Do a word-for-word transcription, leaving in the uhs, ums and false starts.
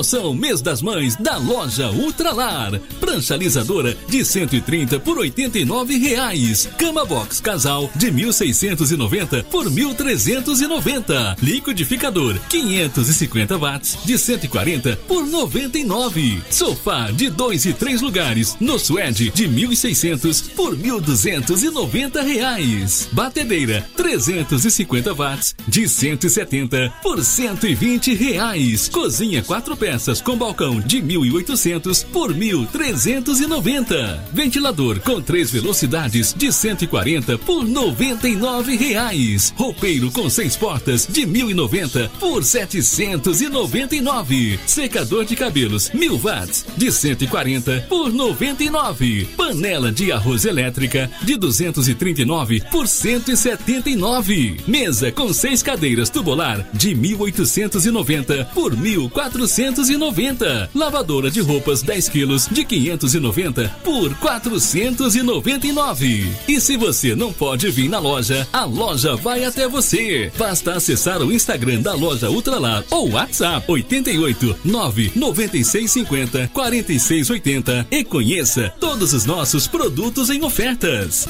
Promoção Mês das Mães da loja Ultralar. Prancha alisadora de cento e trinta por oitenta e nove reais. Cama box casal de mil seiscentos e noventa por mil trezentos e noventa. Liquidificador quinhentos e cinquenta watts de cento e quarenta por noventa e nove. Sofá de dois e três lugares no Suede de mil e seiscentos por mil duzentos e noventa reais. Batedeira trezentos e cinquenta watts de cento e setenta por cento e vinte reais. Cozinha quatro peças com balcão de mil e oitocentos por mil trezentos e noventa. Ventilador com três velocidades de cento e quarenta por noventa e nove reais. Roupeiro com seis portas de mil e noventa por setecentos e noventa e nove. Secador de cabelos mil watts de cento e quarenta por noventa e nove. Panela de arroz elétrica de duzentos e trinta e nove por cento e setenta e nove. Mesa com seis cadeiras tubular de mil oitocentos e noventa por mil quatrocentos e noventa. Lavadora de roupas dez quilos de quinhentos e noventa por quatrocentos e noventa e nove. E se você não pode vir na loja, a loja vai até você. Basta acessar o Instagram da loja Ultralar ou WhatsApp oito oito nove nove seis cinco zero quatro seis oito zero e conheça todos os nossos produtos em ofertas.